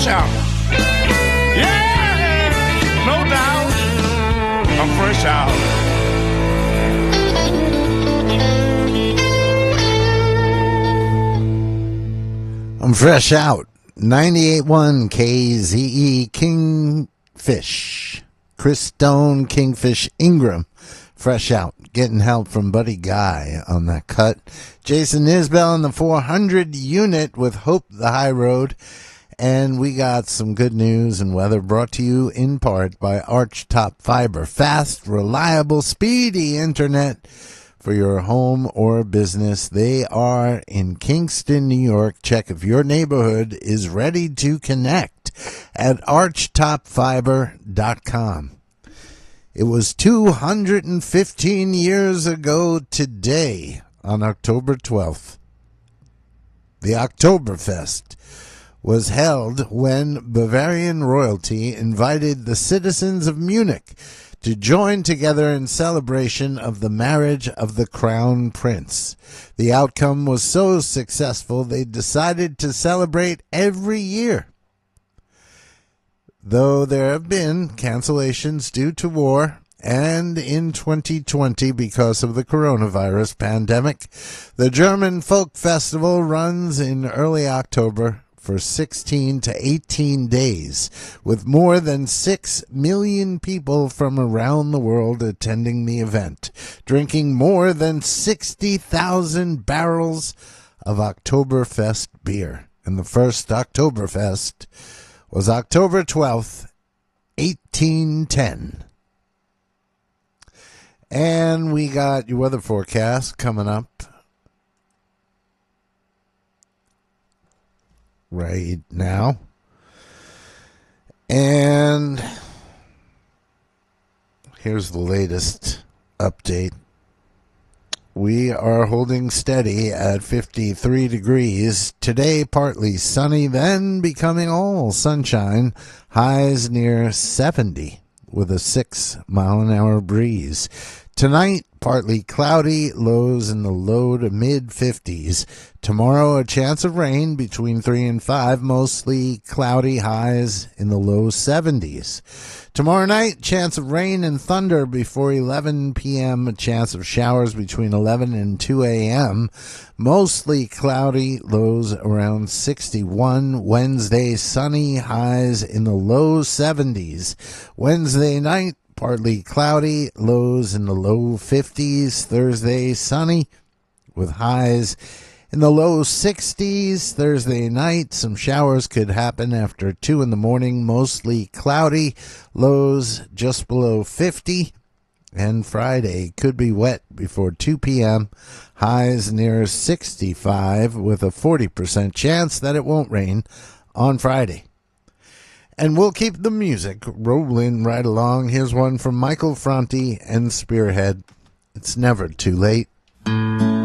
fresh out. Yeah, no doubt. I'm fresh out. I'm fresh out. 98.1 KZE Kingfish. Chris Stone, Kingfish Ingram. Fresh out. Getting help from Buddy Guy on that cut. Jason Isbell in the 400 unit with Hope the High Road. And we got some good news and weather brought to you in part by Archtop Fiber. Fast, reliable, speedy internet for your home or business. They are in Kingston, New York. Check if your neighborhood is ready to connect at archtopfiber.com. It was 215 years ago today, on October 12th. The Oktoberfest was held when Bavarian royalty invited the citizens of Munich to join together in celebration of the marriage of the crown prince. The outcome was so successful they decided to celebrate every year. Though there have been cancellations due to war and in 2020 because of the coronavirus pandemic, the German Folk Festival runs in early October for 16 to 18 days, with more than 6 million people from around the world attending the event, drinking more than 60,000 barrels of Oktoberfest beer. And the first Oktoberfest was October 12th, 1810. And we got your weather forecast coming up right now. And here's the latest update. We are holding steady at 53 degrees. Today, partly sunny, then becoming all sunshine. Highs near 70 with a 6-mile-an-hour breeze. Tonight, partly cloudy, lows in the low to mid-50s. Tomorrow, a chance of rain between 3 and 5, mostly cloudy, highs in the low 70s. Tomorrow night, chance of rain and thunder before 11 p.m., a chance of showers between 11 and 2 a.m., mostly cloudy, lows around 61. Wednesday, sunny, highs in the low 70s. Wednesday night, partly cloudy, lows in the low 50s. Thursday, sunny with highs in the low 60s. Thursday night, some showers could happen after 2 in the morning, mostly cloudy, lows just below 50. And Friday could be wet before 2 p.m., highs near 65 with a 40% chance that it won't rain on Friday. And we'll keep the music rolling right along. Here's one from Michael Franti and Spearhead. It's never too late.